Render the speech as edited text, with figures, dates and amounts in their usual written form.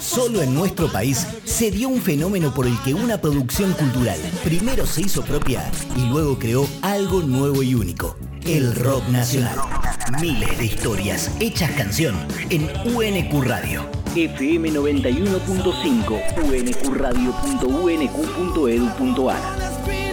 Solo en nuestro país se dio un fenómeno por el que una producción cultural primero se hizo propia y luego creó algo nuevo y único: el rock nacional. Miles de historias hechas canción en UNQ Radio. FM 91.5, uncradio.unq.edu.ar.